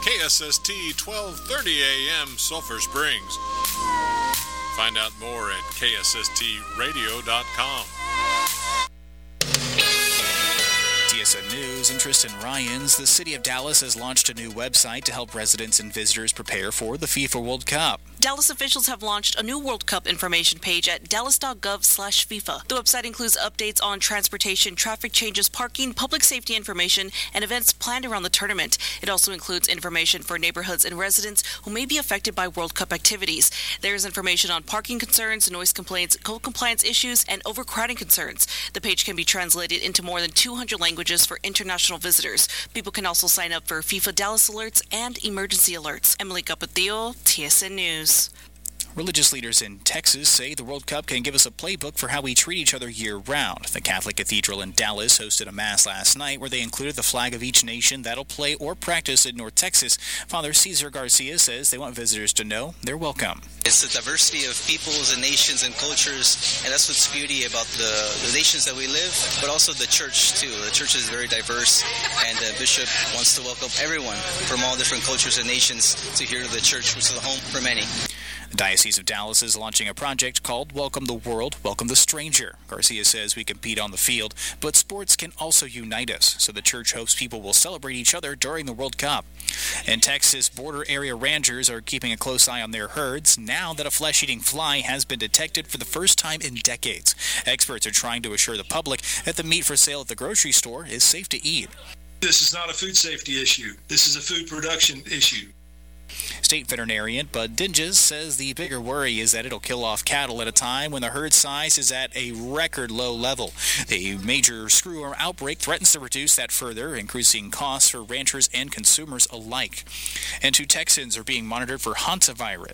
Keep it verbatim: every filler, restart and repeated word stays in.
K S S T twelve thirty A M Sulphur Springs. Find out more at K S S T radio dot com. T S N News, and Tristan Ryans. The city of Dallas has launched a new website to help residents and visitors prepare for the FIFA World Cup. Dallas officials have launched a new World Cup information page at dallas dot gov slash FIFA. The website includes updates on transportation, traffic changes, parking, public safety information, and events planned around the tournament. It also includes information for neighborhoods and residents who may be affected by World Cup activities. There's information on parking concerns, noise complaints, code compliance issues, and overcrowding concerns. The page can be translated into more than two hundred languages for international visitors. People can also sign up for FIFA Dallas alerts and emergency alerts. Emily Capetillo, T S N News. Religious leaders in Texas say the World Cup can give us a playbook for how we treat each other year-round. The Catholic Cathedral in Dallas hosted a mass last night where they included the flag of each nation that'll play or practice in North Texas. Father Cesar Garcia says they want visitors to know they're welcome. It's the diversity of peoples and nations and cultures, and that's what's beauty about the, the nations that we live, but also the church, too. The church is very diverse, and the bishop wants to welcome everyone from all different cultures and nations to here to the church, which is the home for many. The Diocese of Dallas is launching a project called Welcome the World, Welcome the Stranger. Garcia says we compete on the field, but sports can also unite us, so the church hopes people will celebrate each other during the World Cup. In Texas, border area ranchers are keeping a close eye on their herds now that a flesh-eating fly has been detected for the first time in decades. Experts are trying to assure the public that the meat for sale at the grocery store is safe to eat. This is not a food safety issue. This is a food production issue. State veterinarian Bud Dinges says the bigger worry is that it'll kill off cattle at a time when the herd size is at a record low level. The major screwworm outbreak threatens to reduce that further, increasing costs for ranchers and consumers alike. And two Texans are being monitored for hantavirus.